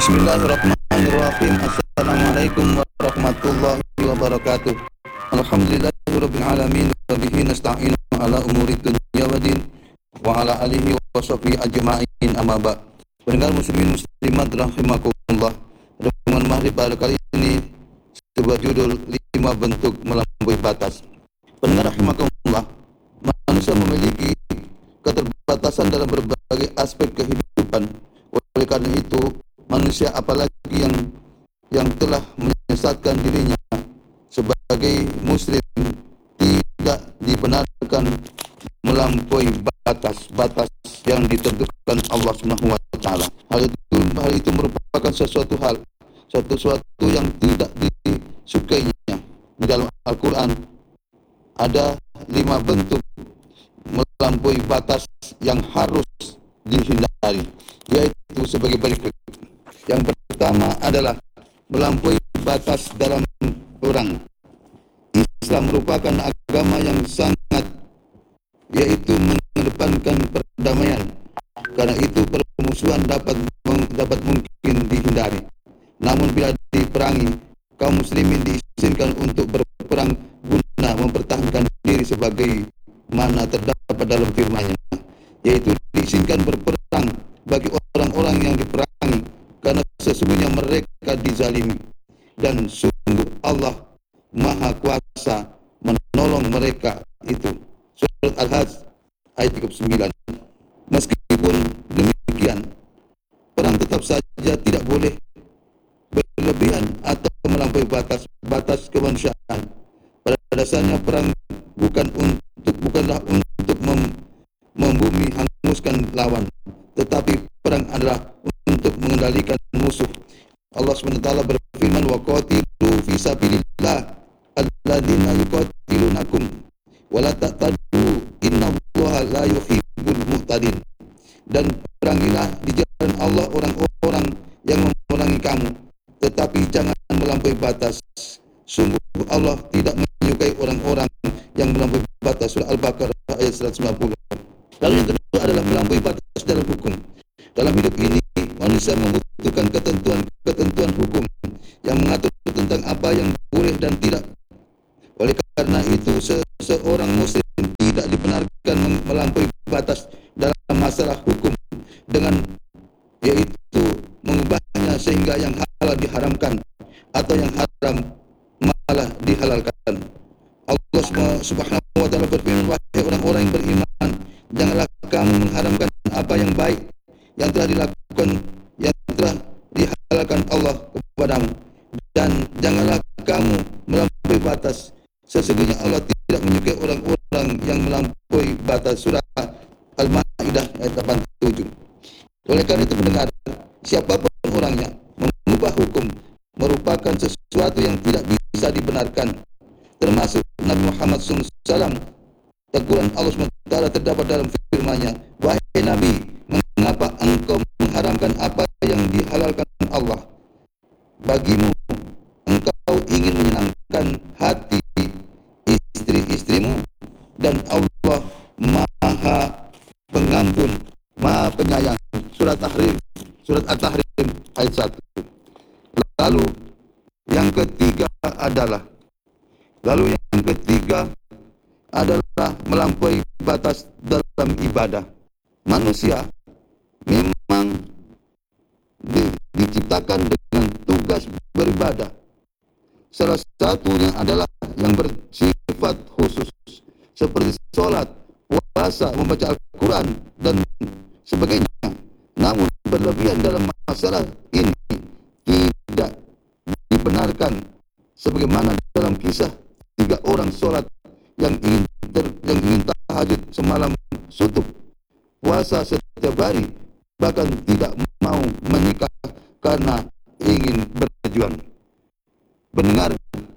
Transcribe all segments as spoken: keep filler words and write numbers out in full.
Bismillahirrahmanirrahim. Assalamualaikum warahmatullahi wabarakatuh. Alhamdulillahirabbil alamin wa bihi nasta'inu ala umuri dunya waddin wa ala alihi wa sahbihi ajma'in, amma ba'd. Pendengar muslimin muslimat rahimakumullah. Renungan maghrib pada kali ini sebuah judul lima bentuk melampaui batas. Pendengar rahimakumullah, manusia memiliki keterbatasan dalam berbagai aspek kehidupan. Oleh karena itu, manusia apalagi yang yang telah menyesatkan dirinya sebagai muslim tidak dibenarkan melampaui batas-batas yang ditentukan Allah Subhanahu wa taala. Hal itu hal itu merupakan sesuatu hal sesuatu yang tidak disukainya. Di dalam Al-Qur'an ada lima bentuk melampaui batas yang harus dihindari, yaitu sebagai berikut. Yang pertama adalah melampaui batas dalam perang. Islam merupakan agama yang sangat, yaitu mengedepankan perdamaian. Karena itu permusuhan dapat dapat mungkin dihindari. Namun bila diperangi, kaum muslimin diizinkan untuk berperang guna mempertahankan diri sebagai mana terdapat dalam firman-Nya, yaitu diizinkan berperang bagi orang-orang yang diperangi karena sesungguhnya mereka dizalimi, dan sungguh Allah Maha Kuasa menolong mereka itu. Surat Al-Hajj ayat tiga puluh sembilan. Meskipun demikian, perang tetap saja tidak boleh berlebihan atau melampaui batas-batas kemanusiaan. Pada dasarnya perang bukan untuk bukanlah untuk mem, membumi hanguskan lawan, tetapi perang adalah untuk mengendalikan musuh. Allah subhanahu wa taala berfirman, wa qatilu fi sabilillah alladzina yuqatilunakum wa la ta'tadu innallaha la yuhibbul mu'tadin. Dan perangilah di jalan Allah orang-orang yang memerangi kamu, tetapi jangan melampaui batas. Sungguh Allah tidak menyukai orang-orang yang melampaui batas. Surah Al-Baqarah ayat seratus sembilan puluh. Lalu yang kedua adalah melampaui batas dalam hukum. Dalam hidup ini, manusia membutuhkan ketentuan-ketentuan hukum yang mengatur tentang apa yang boleh dan tidak. Oleh karena itu, seseorang muslim tidak dibenarkan melampaui batas dalam masalah hukum dengan yaitu mengubahnya sehingga yang halal diharamkan atau yang haram malah dihalalkan. Allah Subhanahu wa taala berfirman, wahai orang-orang yang beriman, janganlah kamu mengharamkan apa yang baik yang telah dilakukan, yang telah dihalalkan Allah kepadamu, dan janganlah kamu melampaui batas. Sesungguhnya Allah tidak menyukai orang-orang yang melampaui batas. Surah Al-Maidah ayat delapan puluh tujuh. Oleh karena itu pendengar, siapapun orangnya, mengubah hukum merupakan sesuatu yang tidak bisa dibenarkan, termasuk Nabi Muhammad shallallahu alaihi wasallam. Teguran Allah subhanahu wa taala terdapat dalam firman-Nya, wahai Nabi, mengapa engkau mengharamkan apa yang dihalalkan Allah bagimu? Engkau ingin menyenangkan hati istri-istrimu, dan Allah Maha Pengampun, Maha Penyayang. Surat Tahrim, Surat At-Tahrim ayat satu. Lalu yang ketiga adalah Lalu yang ketiga adalah melampaui batas dalam ibadah. Manusia memang di, diciptakan dengan tugas beribadah. Salah satunya adalah yang bersifat khusus, seperti sholat, puasa, membaca Al-Quran, dan sebagainya. Namun berlebihan dalam masalah ini tidak dibenarkan, sebagaimana dalam kisah tiga orang sholat yang ingin ter, yang ingin tahajud semalam suntuk, puasa setiap hari, bahkan tidak mau menikah karena ingin berjuang. Mendengar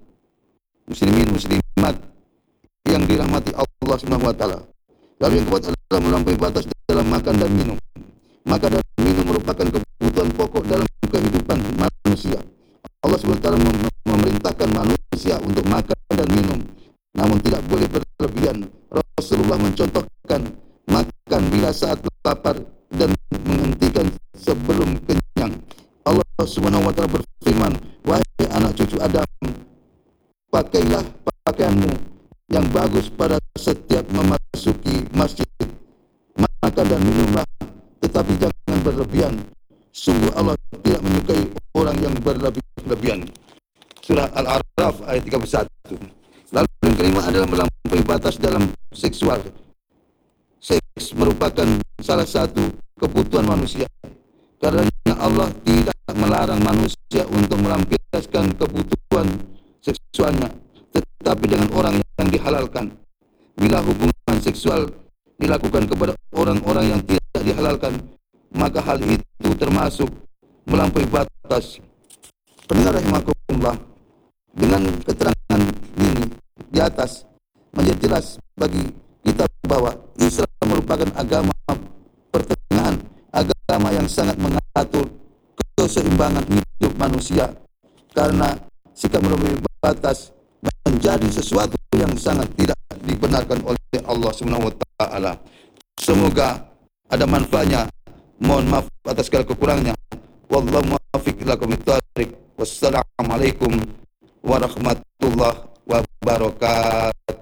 muslimin muslimat yang dirahmati Allah Subhanahu wa taala. Lalu yang keempat adalah melampaui batas dalam makan dan minum. Makan dan minum merupakan kebutuhan pokok dalam kehidupan manusia. Allah subhanahu wa taala memerintahkan manusia untuk makan dan minum, namun tidak boleh berlebihan. Rasulullah mencontohkan makan bila saat lapar dan menghentikan sebelum kenyang. Allah Subhanahu wa taala berfirman, "Wahai anak cucu Adam, pakailah pakaianmu yang bagus pada setiap memasuki masjid. Makan dan minumlah, tetapi jangan berlebihan. Sungguh Allah tidak menyukai orang yang berlebih-lebihan." Surah Al-A'raf ayat tiga puluh satu. Lalu yang kelima adalah melampaui batas dalam seksual. Seks merupakan salah satu kebutuhan manusia. Karena Allah tidak melarang manusia untuk melampiaskan kebutuhan seksualnya, tetapi dengan orang yang dihalalkan. Bila hubungan seksual dilakukan kepada orang-orang yang tidak dihalalkan, maka hal itu termasuk melampaui batas. Pendengar rahimakumullah, dengan keterangan ini di atas menjadi jelas bagi kita bahwa Islam merupakan agama pertengahan, agama yang sangat mengatur keseimbangan hidup manusia, karena sikap melampaui batas menjadi sesuatu yang sangat tidak dibenarkan oleh Allah Subhanahu wa taala. Semoga ada manfaatnya. Mohon maaf atas segala kekurangannya. Wallahu muwaffiq ila aqwamit thoriq. Wassalamualaikum warahmatullahi wabarakatuh.